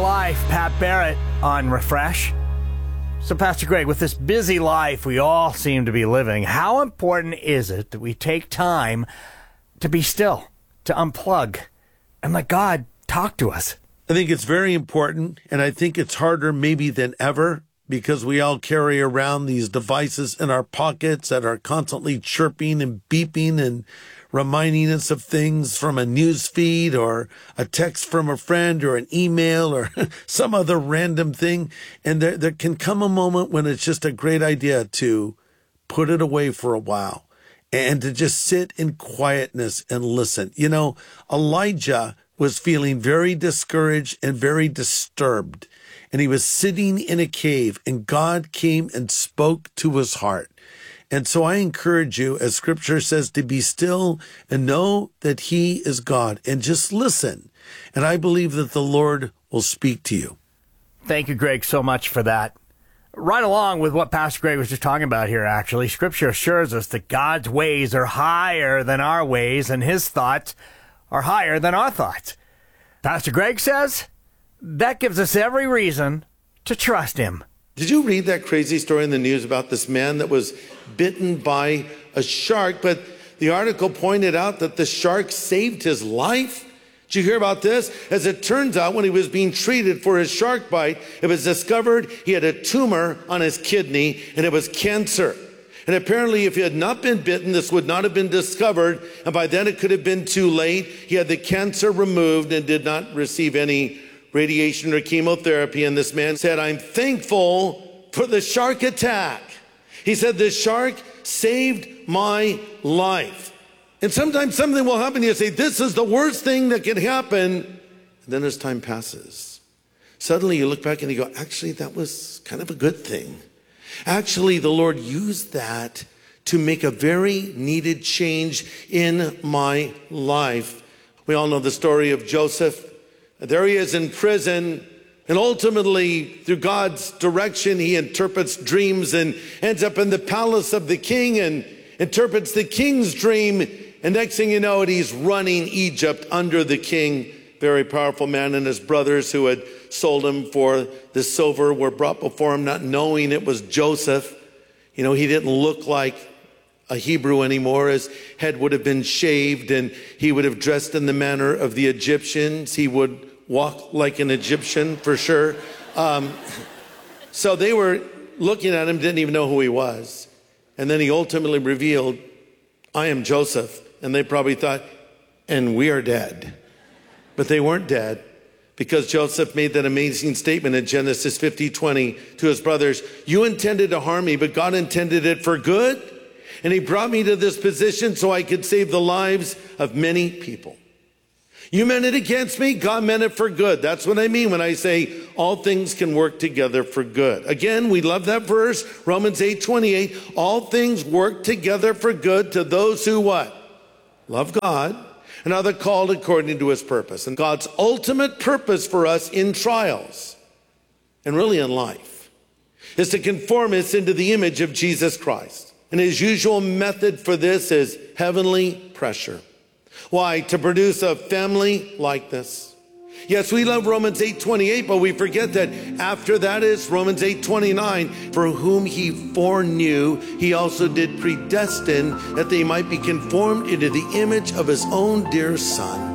Life, Pat Barrett on Refresh. So, Pastor Greg, with this busy life we all seem to be living, how important is it that we take time to be still, to unplug, and let God talk to us? I think it's very important, and I think it's harder maybe than ever because we all carry around these devices in our pockets that are constantly chirping and beeping and reminding us of things from a news feed or a text from a friend or an email or some other random thing. And there can come a moment when it's just a great idea to put it away for a while and to just sit in quietness and listen. You know, Elijah was feeling very discouraged and very disturbed. And he was sitting in a cave, and God came and spoke to his heart. And so I encourage you, as Scripture says, to be still and know that he is God, and just listen. And I believe that the Lord will speak to you. Thank you, Greg, so much for that. Right along with what Pastor Greg was just talking about here, actually, Scripture assures us that God's ways are higher than our ways, and his thoughts are higher than our thoughts. Pastor Greg says that gives us every reason to trust him. Did you read that crazy story in the news about this man that was bitten by a shark? But the article pointed out that the shark saved his life. Did you hear about this? As it turns out, when he was being treated for his shark bite, it was discovered he had a tumor on his kidney, and it was cancer. And apparently, if he had not been bitten, this would not have been discovered. And by then, it could have been too late. He had the cancer removed and did not receive any radiation or chemotherapy. And this man said, "I'm thankful for the shark attack." He said, "The shark saved my life." And sometimes something will happen. You say, "This is the worst thing that can happen." And then as time passes, suddenly you look back and you go, actually, that was kind of a good thing. Actually, the Lord used that to make a very needed change in my life. We all know the story of Joseph. There he is in prison, and ultimately, through God's direction, he interprets dreams and ends up in the palace of the king and interprets the king's dream. And next thing you know, he's running Egypt under the king. Very powerful man, and his brothers who had sold him for the silver were brought before him, not knowing it was Joseph. You know, he didn't look like a Hebrew anymore. His head would have been shaved, and he would have dressed in the manner of the Egyptians. He would walk like an Egyptian for sure. So they were looking at him, didn't even know who he was. And then he ultimately revealed, "I am Joseph." And they probably thought, "And we are dead." But they weren't dead, because Joseph made that amazing statement in Genesis 50:20 to his brothers, "You intended to harm me, but God intended it for good. And he brought me to this position so I could save the lives of many people. You meant it against me, God meant it for good." That's what I mean when I say all things can work together for good. Again, we love that verse, Romans 8:28. All things work together for good to those who what? Love God and are called according to his purpose. And God's ultimate purpose for us in trials, and really in life, is to conform us into the image of Jesus Christ. And his usual method for this is heavenly pressure. Why? To produce a family like this. Yes, we love Romans 8:28, but we forget that after that is Romans 8:29. For whom he foreknew, he also did predestine, that they might be conformed into the image of his own dear Son.